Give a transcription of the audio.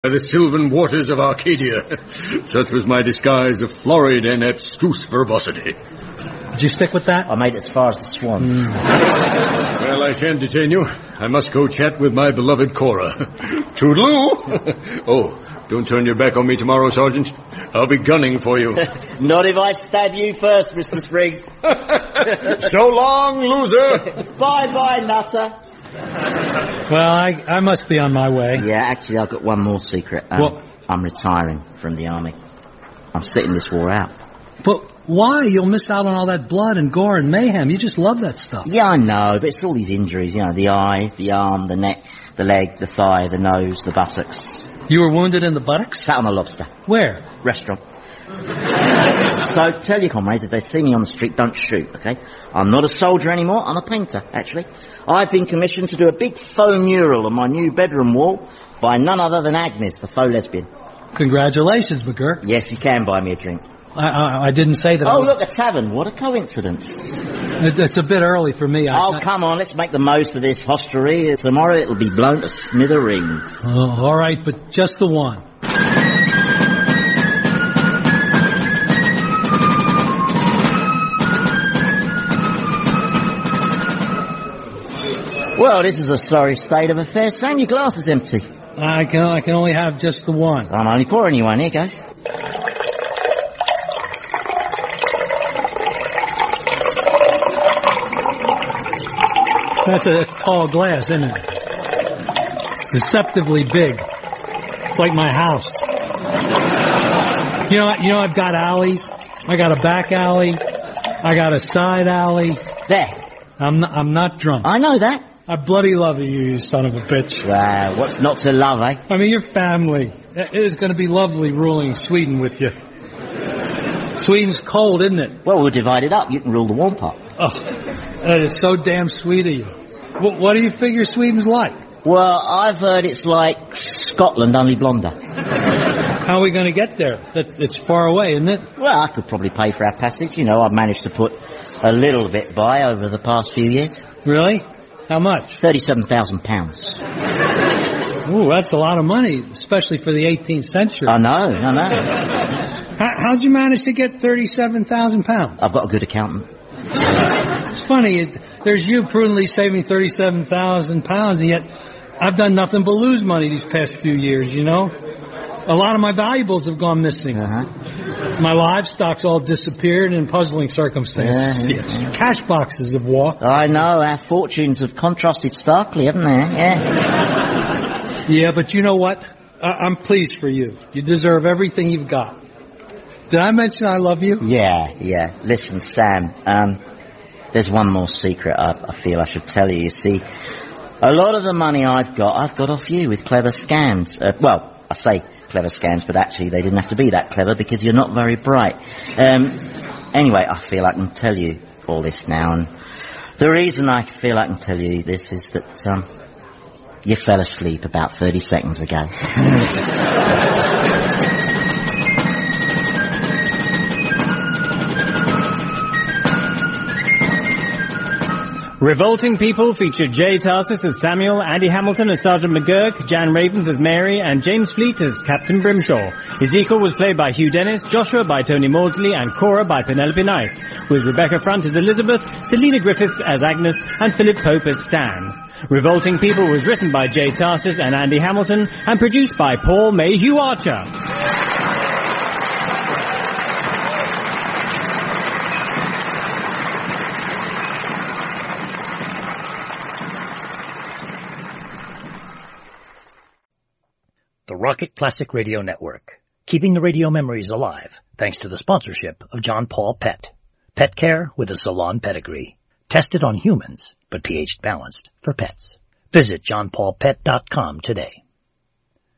The sylvan waters of Arcadia. Such was my disguise of florid and abstruse verbosity. Did you stick with that? I made it as far as the Swan. Well, I shan't detain you. I must go chat with my beloved Cora. Toodaloo! Oh, don't turn your back on me tomorrow, Sergeant. I'll be gunning for you. Not if I stab you first, Mr. Spriggs. So long, loser! Bye-bye, nutter. Well, I must be on my way. Yeah, actually, I've got one more secret. What? I'm retiring from the army. I'm sitting this war out. But why? You'll miss out on all that blood and gore and mayhem. You just love that stuff. Yeah, I know, but it's all these injuries, the eye, the arm, the neck, the leg, the thigh, the nose, the buttocks. You were wounded in the buttocks? Sat on a lobster. Where? Restaurant. So tell your comrades, if they see me on the street, don't shoot, okay? I'm not a soldier anymore, I'm a painter, actually. I've been commissioned to do a big faux mural on my new bedroom wall by none other than Agnes, the faux lesbian. Congratulations, McGurk. Yes, you can buy me a drink. I didn't say that. Oh, look, a tavern. What a coincidence. It's a bit early for me. Come on, let's make the most of this hostelry. Tomorrow it'll be blown to smithereens. Oh, all right, but just the one. Well, this is a sorry state of affairs. Sam, your glass is empty. I can only have just the one. I'm only pouring you one. Here goes. That's a tall glass, isn't it? Deceptively big. It's like my house. You know, I've got alleys. I got a back alley. I got a side alley. There. I'm not drunk. I know that. I bloody love you son of a bitch. Wow, what's not to love, eh? I mean, your family. It is going to be lovely ruling Sweden with you. Sweden's cold, isn't it? Well, we'll divide it up. You can rule the warm part. Oh, that is so damn sweet of you. What do you figure Sweden's like? Well, I've heard it's like Scotland, only blonder. How are we going to get there? It's far away, isn't it? Well, I could probably pay for our passage. I've managed to put a little bit by over the past few years. Really? How much? £37,000. Ooh, that's a lot of money, especially for the 18th century. I know. How'd you manage to get £37,000? I've got a good accountant. It's funny, there's you prudently saving £37,000, and yet I've done nothing but lose money these past few years, A lot of my valuables have gone missing. My livestock's all disappeared in puzzling circumstances. Cash boxes have walked. I know, our fortunes have contrasted starkly, haven't they? Yeah, but you know what? I'm pleased for you. You deserve everything you've got. Did I mention I love you? Yeah. Listen, Sam, there's one more secret I feel I should tell you. You see, a lot of the money I've got off you with clever scams. Well, I say clever scams, but actually they didn't have to be that clever because you're not very bright. Anyway, I feel I can tell you all this now, and the reason I feel I can tell you this is that you fell asleep about 30 seconds ago. Revolting People featured Jay Tarsis as Samuel, Andy Hamilton as Sergeant McGurk, Jan Ravens as Mary, and James Fleet as Captain Brimshaw. Ezekiel was played by Hugh Dennis, Joshua by Tony Maudsley, and Cora by Penelope Nice, with Rebecca Front as Elizabeth, Selena Griffiths as Agnes, and Philip Pope as Stan. Revolting People was written by Jay Tarsis and Andy Hamilton, and produced by Paul Mayhew Archer. The Rocket Classic Radio Network, keeping the radio memories alive thanks to the sponsorship of John Paul Pet. Pet care with a salon pedigree. Tested on humans, but pH balanced for pets. Visit johnpaulpet.com today.